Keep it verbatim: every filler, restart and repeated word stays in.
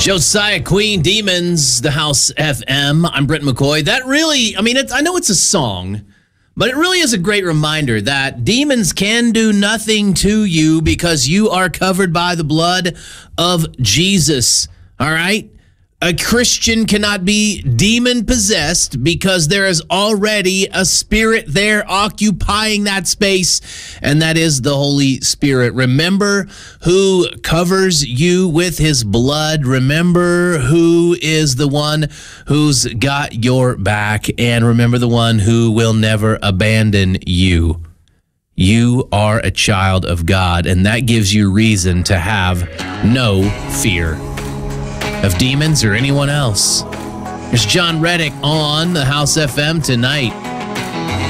Josiah Queen, Demons, the House F M. I'm Brent McCoy. That really, I mean, it's, I know it's a song, but it really is a great reminder that demons can do nothing to you because you are covered by the blood of Jesus. All right? A Christian cannot be demon-possessed because there is already a spirit there occupying that space, and that is the Holy Spirit. Remember who covers you with his blood. Remember who is the one who's got your back, and remember the one who will never abandon you. You are a child of God, and that gives you reason to have no fear of demons or anyone else. There's John Reddick on the House F M tonight.